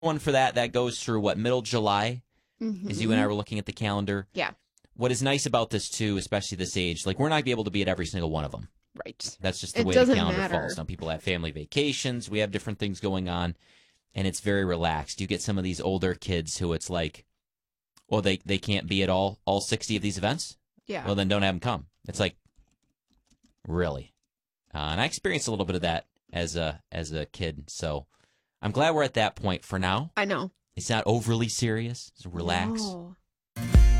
one for that goes through, middle July, as you and I were looking at the calendar. Yeah. What is nice about this, too, especially this age, we're not going to be able to be at every single one of them. Right. That's just the way the calendar falls. Some people have family vacations. We have different things going on, and it's very relaxed. You get some of these older kids who it's like, well, they can't be at all 60 of these events? Yeah. Well, then don't have them come. It's like, really? And I experienced a little bit of that as a kid, so I'm glad we're at that point for now. I know. It's not overly serious. It's relax. No.